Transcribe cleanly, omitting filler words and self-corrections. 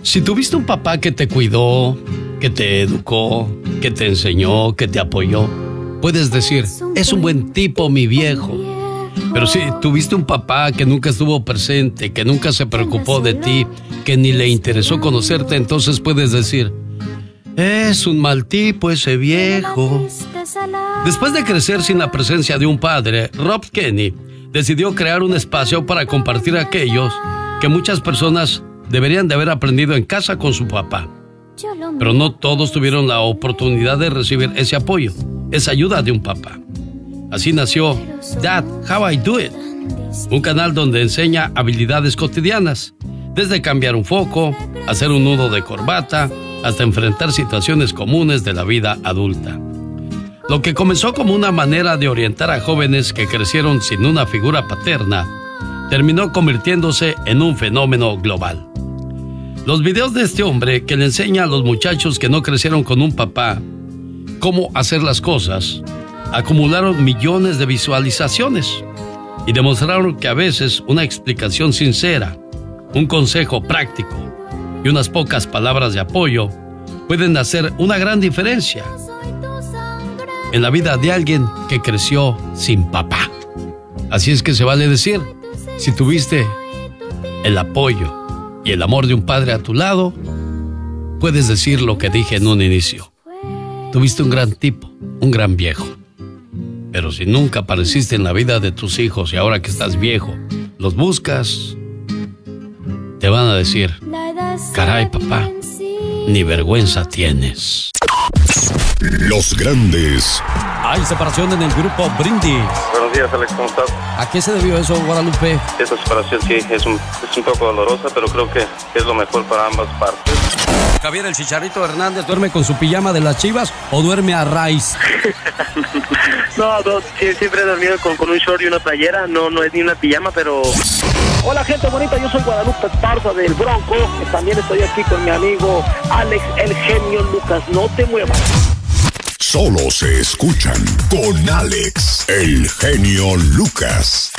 Si tuviste un papá que te cuidó, que te educó, que te enseñó, que te apoyó, puedes decir, es un buen tipo mi viejo. Pero si tuviste un papá que nunca estuvo presente, que nunca se preocupó de ti, que ni le interesó conocerte, entonces puedes decir, es un mal tipo ese viejo. Después de crecer sin la presencia de un padre, Rob Kenney decidió crear un espacio para compartir aquellos que muchas personas deberían de haber aprendido en casa con su papá. Pero no todos tuvieron la oportunidad de recibir ese apoyo, esa ayuda de un papá. Así nació Dad, How I Do It, un canal donde enseña habilidades cotidianas, desde cambiar un foco, hacer un nudo de corbata, hasta enfrentar situaciones comunes de la vida adulta. Lo que comenzó como una manera de orientar a jóvenes que crecieron sin una figura paterna, terminó convirtiéndose en un fenómeno global. Los videos de este hombre que le enseña a los muchachos que no crecieron con un papá cómo hacer las cosas, acumularon millones de visualizaciones y demostraron que a veces una explicación sincera, un consejo práctico y unas pocas palabras de apoyo pueden hacer una gran diferencia en la vida de alguien que creció sin papá. Así es que se vale decir, si tuviste el apoyo y el amor de un padre a tu lado, puedes decir lo que dije en un inicio. Tuviste un gran tipo, un gran viejo. Pero si nunca apareciste en la vida de tus hijos y ahora que estás viejo, los buscas, te van a decir, caray papá, ni vergüenza tienes. Los grandes. Hay separación en el grupo Brindis. Buenos días, Alex, ¿cómo estás? ¿A qué se debió eso, Guadalupe? Esta separación sí es un poco dolorosa, pero creo que es lo mejor para ambas partes. Javier el Chicharito Hernández, ¿duerme con su pijama de las Chivas o duerme a raíz? No, siempre he dormido con un short y una playera, no es ni una pijama, pero... Hola gente bonita, yo soy Guadalupe Esparza del Bronco, también estoy aquí con mi amigo Alex el genio Lucas, no te muevas. Solo se escuchan con Alex el genio Lucas.